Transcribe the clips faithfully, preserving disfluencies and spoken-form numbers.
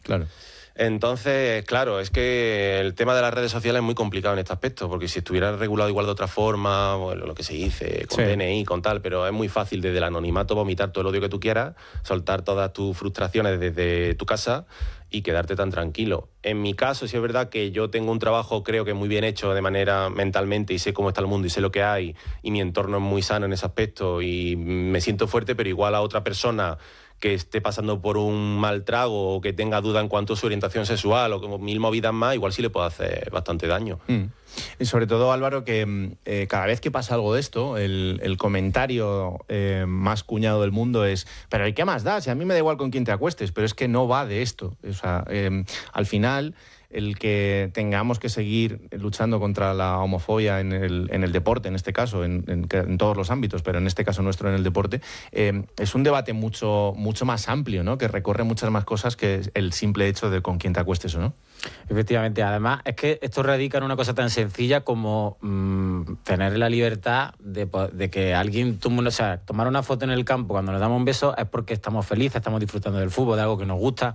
Claro. Entonces, claro, es que el tema de las redes sociales es muy complicado en este aspecto, porque si estuviera regulado igual de otra forma, bueno, lo que se dice, con sí. D N I, con tal, pero es muy fácil desde el anonimato vomitar todo el odio que tú quieras, soltar todas tus frustraciones desde tu casa y quedarte tan tranquilo. En mi caso, sí es verdad que yo tengo un trabajo, creo que muy bien hecho de manera mentalmente, y sé cómo está el mundo y sé lo que hay, y mi entorno es muy sano en ese aspecto, y me siento fuerte, pero igual a otra persona que esté pasando por un mal trago o que tenga duda en cuanto a su orientación sexual o como mil movidas más, igual sí le puede hacer bastante daño. Mm. Y sobre todo, Álvaro, que eh, cada vez que pasa algo de esto, el, el comentario eh, más cuñado del mundo es ¿pero ¿y qué más da? Si a mí me da igual con quién te acuestes, pero es que no va de esto. O sea, eh, al final, el que tengamos que seguir luchando contra la homofobia en el, en el deporte, en este caso, en, en, en todos los ámbitos, pero en este caso nuestro en el deporte, eh, es un debate mucho, mucho más amplio, ¿no? Que recorre muchas más cosas que el simple hecho de con quién te acuestes o no. Efectivamente, además es que esto radica en una cosa tan sencilla como mmm, tener la libertad de, de que alguien tome, o sea, tomar una foto en el campo cuando nos damos un beso es porque estamos felices, estamos disfrutando del fútbol, de algo que nos gusta.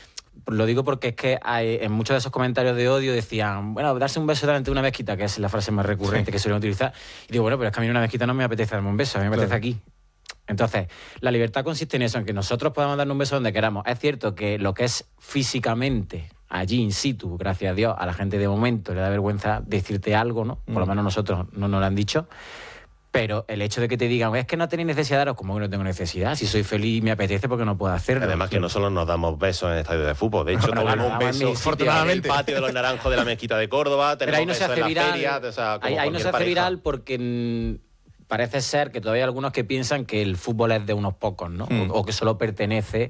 Lo digo porque es que hay, en muchos de esos comentarios de odio decían, bueno, darse un beso delante de una mezquita, que es la frase más recurrente sí. que suelen utilizar. Y digo, bueno, pero es que a mí en una mezquita no me apetece darme un beso, a mí me apetece claro. aquí. Entonces, la libertad consiste en eso, en que nosotros podamos darnos un beso donde queramos. Es cierto que lo que es físicamente, allí in situ, gracias a Dios, a la gente de momento le da vergüenza decirte algo, ¿no? Por mm. lo menos nosotros no nos lo han dicho. Pero el hecho de que te digan, es que no tenéis necesidad de daros, como que no tengo necesidad, si soy feliz y me apetece porque no puedo hacerlo. Además que no solo nos damos besos en el estadio de fútbol, de hecho tenemos un beso afortunadamente en el patio de los Naranjos de la Mezquita de Córdoba, tenemos pero ahí no se hace en viral, la feria, o sea, ahí, ahí no se hace pareja. viral porque mmm, parece ser que todavía hay algunos que piensan que el fútbol es de unos pocos, ¿no? Mm. O, o que solo pertenece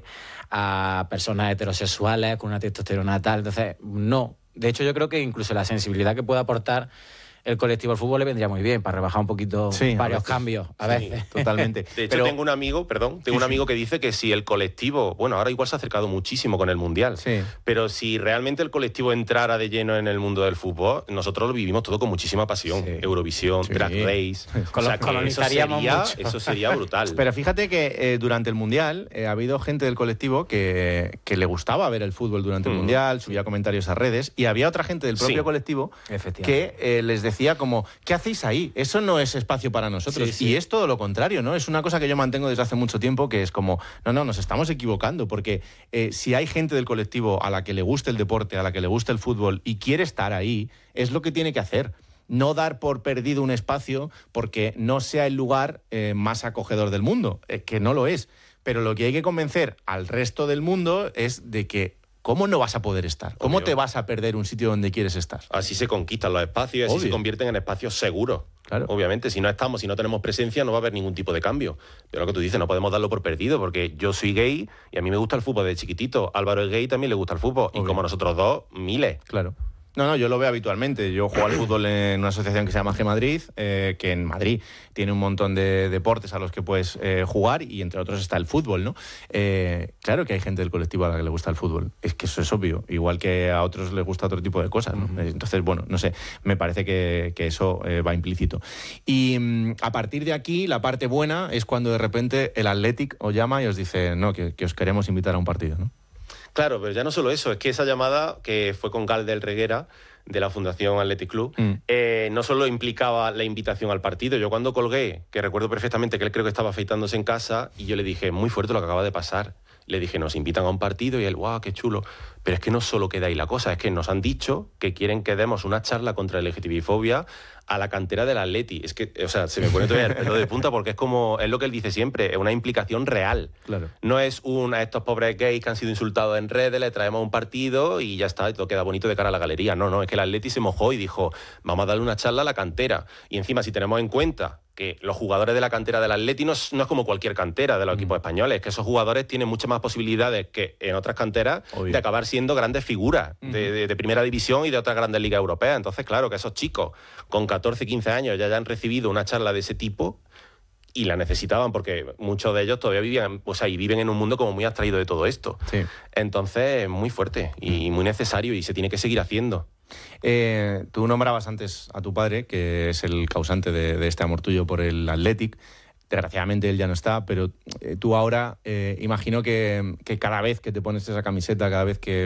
a personas heterosexuales con una testosterona tal, entonces no. De hecho yo creo que incluso la sensibilidad que puede aportar el colectivo al fútbol le vendría muy bien para rebajar un poquito sí, varios a cambios a veces. Sí, totalmente. De hecho, Pero... tengo un amigo, perdón, tengo sí, un amigo sí. que dice que si el colectivo, bueno, ahora igual se ha acercado muchísimo con el Mundial, sí. pero si realmente el colectivo entrara de lleno en el mundo del fútbol, nosotros lo vivimos todo con muchísima pasión. Sí. Eurovisión, sí. Drag Race, con o sea, colonizaríamos eso sería, mucho. Eso sería brutal. Pero fíjate que eh, durante el Mundial eh, ha habido gente del colectivo que, que le gustaba ver el fútbol durante el mm. Mundial, subía comentarios a redes, y había otra gente del propio sí. colectivo que eh, les decía como, ¿qué hacéis ahí? Eso no es espacio para nosotros. Sí, sí. Y es todo lo contrario, ¿no? Es una cosa que yo mantengo desde hace mucho tiempo, que es como, no, no, nos estamos equivocando, porque eh, si hay gente del colectivo a la que le gusta el deporte, a la que le gusta el fútbol y quiere estar ahí, es lo que tiene que hacer. No dar por perdido un espacio porque no sea el lugar eh, más acogedor del mundo, eh, que no lo es. Pero lo que hay que convencer al resto del mundo es de que ¿cómo no vas a poder estar? ¿Cómo Obvio. te vas a perder un sitio donde quieres estar? Así se conquistan los espacios, así Obvio. se convierten en espacios seguros. Claro. Obviamente, si no estamos, si no tenemos presencia, no va a haber ningún tipo de cambio. Pero lo que tú dices, no podemos darlo por perdido, porque yo soy gay y a mí me gusta el fútbol de chiquitito. Álvaro es gay y también le gusta el fútbol. Obvio. Y como nosotros dos, miles. Claro. No, no, yo lo veo habitualmente. Yo juego al fútbol en una asociación que se llama G Madrid, eh, que en Madrid tiene un montón de deportes a los que puedes eh, jugar y entre otros está el fútbol, ¿no? Eh, claro que hay gente del colectivo a la que le gusta el fútbol. Es que eso es obvio. Igual que a otros les gusta otro tipo de cosas, ¿no? Uh-huh. Entonces, bueno, no sé, me parece que, que eso eh, va implícito. Y mm, a partir de aquí, la parte buena es cuando de repente el Athletic os llama y os dice, no, que, que os queremos invitar a un partido, ¿no? Claro, pero ya no solo eso, es que esa llamada, que fue con Gal del Reguera, de la Fundación Athletic Club, mm. eh, no solo implicaba la invitación al partido. Yo cuando colgué, que recuerdo perfectamente que él creo que estaba afeitándose en casa, y yo le dije, muy fuerte lo que acaba de pasar. Le dije, nos invitan a un partido, y él, guau, qué chulo. Pero es que no solo queda ahí la cosa, es que nos han dicho que quieren que demos una charla contra la L G T B fobia a la cantera del Atleti. Es que, o sea, se me pone todavía el pelo de punta porque es como, es lo que él dice siempre, es una implicación real. Claro. No es un, a estos pobres gays que han sido insultados en redes, le traemos un partido y ya está, y todo queda bonito de cara a la galería. No, no, es que el Atleti se mojó y dijo, vamos a darle una charla a la cantera. Y encima, si tenemos en cuenta que los jugadores de la cantera del Atleti no es, no es como cualquier cantera de los mm. equipos españoles, es que esos jugadores tienen muchas más posibilidades que en otras canteras Obvio. de acabar siendo grandes figuras mm. de, de, de primera división y de otras grandes ligas europeas. Entonces, claro, que esos chicos con catorce, quince años ya hayan recibido una charla de ese tipo y la necesitaban porque muchos de ellos todavía vivían, o sea, y viven en un mundo como muy abstraído de todo esto. Sí. Entonces, muy fuerte y muy necesario y se tiene que seguir haciendo. Eh, tú nombrabas antes a tu padre, que es el causante de, de este amor tuyo por el Athletic. Desgraciadamente él ya no está, pero eh, tú ahora eh, imagino que, que cada vez que te pones esa camiseta, cada vez que